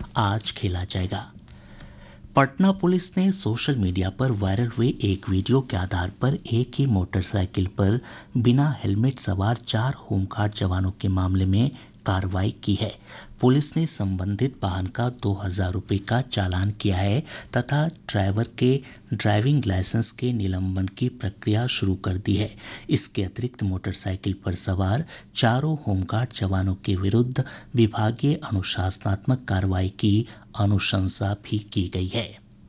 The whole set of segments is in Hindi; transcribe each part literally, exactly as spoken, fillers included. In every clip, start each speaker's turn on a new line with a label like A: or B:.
A: आज खेला जाएगा। पटना पुलिस ने सोशल मीडिया पर वायरल हुए एक वीडियो के आधार पर एक ही मोटरसाइकिल पर बिना हेलमेट सवार चार होमगार्ड जवानों के मामले में कार्रवाई की है। पुलिस ने संबंधित वाहन का दो हजार रुपये का चालान किया है तथा ड्राइवर के ड्राइविंग लाइसेंस के निलंबन की प्रक्रिया शुरू कर दी है। इसके अतिरिक्त मोटरसाइकिल पर सवार चारों होमगार्ड जवानों के विरुद्ध विभागीय अनुशासनात्मक कार्रवाई की अनुशंसा भी की गई है।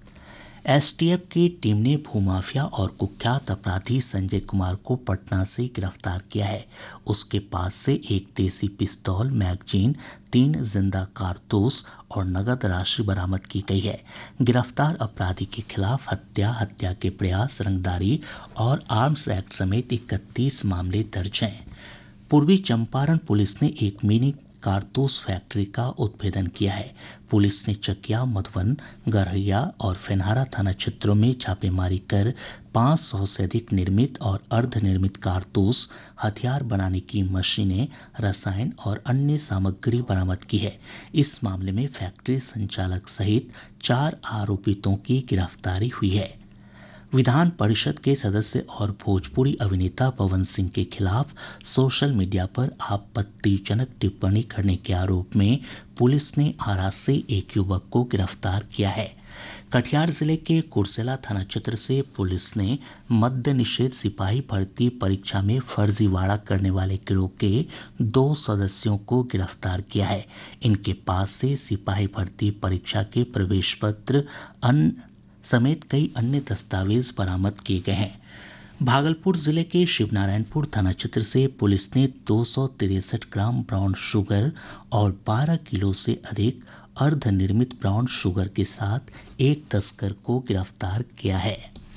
A: एसटीएफ की टीम ने भूमाफिया और कुख्यात अपराधी संजय कुमार को पटना से गिरफ्तार किया है। उसके पास से एक देसी पिस्तौल, मैगजीन, तीन जिंदा कारतूस और नगद राशि बरामद की गई है। गिरफ्तार अपराधी के खिलाफ हत्या, हत्या के प्रयास, रंगदारी और आर्म्स एक्ट समेत इकतीस मामले दर्ज हैं। पूर्वी चंपारण पुलिस ने एक मिनी कारतूस फैक्ट्री का उद्भेदन किया है। पुलिस ने चकिया, मधुबन, गरहैया और फेनहारा थाना क्षेत्रों में छापेमारी कर पाँच सौ से अधिक निर्मित और अर्धनिर्मित कारतूस, हथियार बनाने की मशीनें, रसायन और अन्य सामग्री बरामद की है। इस मामले में फैक्ट्री संचालक सहित चार आरोपितों की गिरफ्तारी हुई है। विधान परिषद के सदस्य और भोजपुरी अभिनेता पवन सिंह के खिलाफ सोशल मीडिया पर आपत्तिजनक टिप्पणी करने के आरोप में पुलिस ने आरा से एक युवक को गिरफ्तार किया है। कटिहार जिले के कुर्सेला थाना क्षेत्र से पुलिस ने मद्य निषेध सिपाही भर्ती परीक्षा में फर्जीवाड़ा करने वाले गिरोह के दो सदस्यों को गिरफ्तार किया है। इनके पास से सिपाही भर्ती परीक्षा के प्रवेश पत्र अन्य समेत कई अन्य दस्तावेज बरामद किए गए हैं। भागलपुर जिले के शिवनारायणपुर थाना क्षेत्र से पुलिस ने दो सौ तिरसठ ग्राम ब्राउन शुगर और बारह किलो से अधिक अर्धनिर्मित ब्राउन शुगर के साथ एक तस्कर को गिरफ्तार किया है।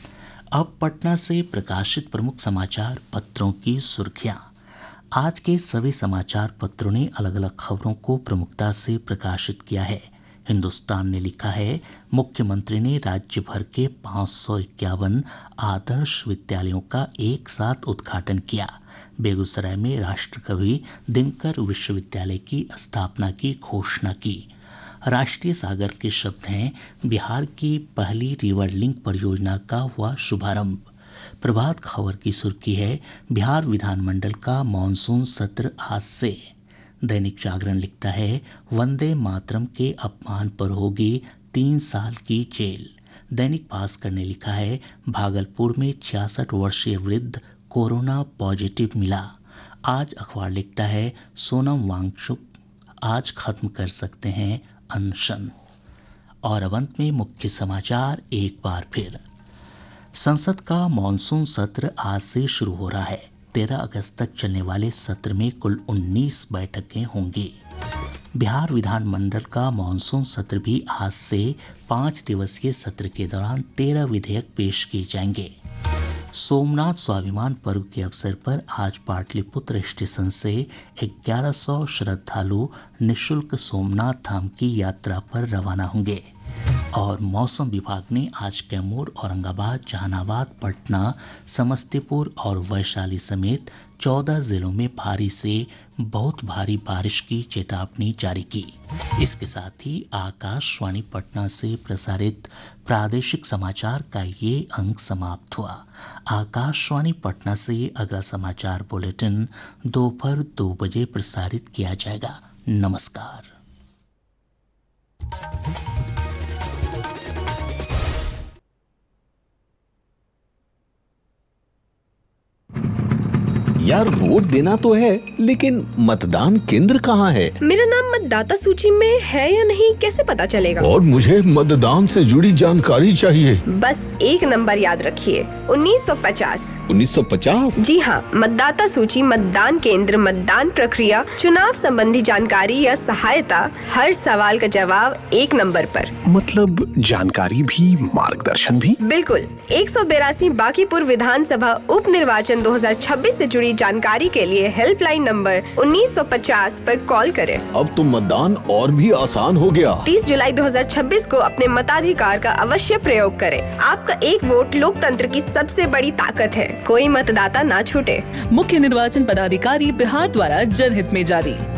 A: अब पटना से प्रकाशित प्रमुख समाचार पत्रों की सुर्खियां। आज के सभी समाचार पत्रों ने अलग अलग खबरों को प्रमुखता से प्रकाशित किया है। हिन्दुस्तान ने लिखा है, मुख्यमंत्री ने राज्य भर के पाँच सौ इक्यावन आदर्श विद्यालयों का एक साथ उद्घाटन किया। बेगूसराय में राष्ट्रकवि दिनकर विश्वविद्यालय की स्थापना की घोषणा की। राष्ट्रीय सागर के शब्द हैं, बिहार की पहली रिवर लिंक परियोजना का हुआ शुभारंभ। प्रभात खबर की सुर्खी है, बिहार विधानमंडल का मानसून सत्र आज से। दैनिक जागरण लिखता है, वंदे मातरम के अपमान पर होगी तीन साल की जेल। दैनिक भास्कर ने लिखा है, भागलपुर में छियासठ वर्षीय वृद्ध कोरोना पॉजिटिव मिला। आज अखबार लिखता है, सोनम वांगचुक आज खत्म कर सकते हैं अनशन। और अब अंत में मुख्य समाचार एक बार फिर। संसद का मानसून सत्र आज से शुरू हो रहा है। तेरह अगस्त तक चलने वाले सत्र में कुल उन्नीस बैठकें होंगी। बिहार विधानमंडल का मानसून सत्र भी आज से पाँच दिवसीय सत्र के दौरान तेरह विधेयक पेश किए जाएंगे। सोमनाथ स्वाभिमान पर्व के अवसर पर आज पाटलिपुत्र स्टेशन से ग्यारह सौ श्रद्धालु निःशुल्क सोमनाथ धाम की यात्रा पर रवाना होंगे। और मौसम विभाग ने आज कैमूर, औरंगाबाद, जहानाबाद, पटना, समस्तीपुर और वैशाली समेत चौदह जिलों में भारी से बहुत भारी बारिश की चेतावनी जारी की। इसके साथ ही आकाशवाणी पटना से प्रसारित प्रादेशिक समाचार का ये अंक समाप्त हुआ। आकाशवाणी पटना से अगला समाचार बुलेटिन दोपहर दो बजे प्रसारित किया जाएगा। नमस्कार।
B: यार वोट देना तो है, लेकिन मतदान केंद्र कहाँ है?
C: मेरा नाम मतदाता सूची में है या नहीं कैसे पता चलेगा?
B: और मुझे मतदान से जुड़ी जानकारी चाहिए।
C: बस एक नंबर याद रखिए, उन्नीस सौ पचास।
B: उन्नीस सौ पचास?
C: जी हाँ, मतदाता सूची, मतदान केंद्र, मतदान प्रक्रिया, चुनाव संबंधी जानकारी या सहायता, हर सवाल का जवाब एक नंबर पर।
D: मतलब जानकारी भी मार्गदर्शन भी?
C: बिल्कुल। एक सौ बेरासी बांकीपुर विधानसभा उप निर्वाचन दो हजार छब्बीस से जुड़ी जानकारी के लिए हेल्पलाइन नंबर उन्नीस सौ पचास पर कॉल करें।
B: अब तो मतदान और भी आसान हो गया।
C: तीस जुलाई दो हजार छब्बीस को अपने मताधिकार का अवश्य प्रयोग करें। आपका एक वोट लोकतंत्र की सबसे बड़ी ताकत है। कोई मतदाता ना छूटे।
E: मुख्य निर्वाचन पदाधिकारी बिहार द्वारा जनहित में जारी।